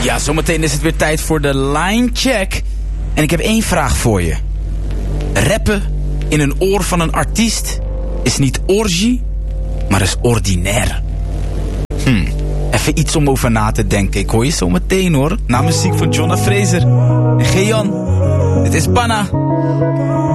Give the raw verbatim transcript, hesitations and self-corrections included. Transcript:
Ja, zometeen is het weer tijd voor de line check. En ik heb één vraag voor je. Rappen in een oor van een artiest is niet orgie, maar is ordinair. Hm, even iets om over na te denken. Ik hoor je zo meteen hoor. Na muziek van Jonna Fraser en Gejan. Dit is Panna.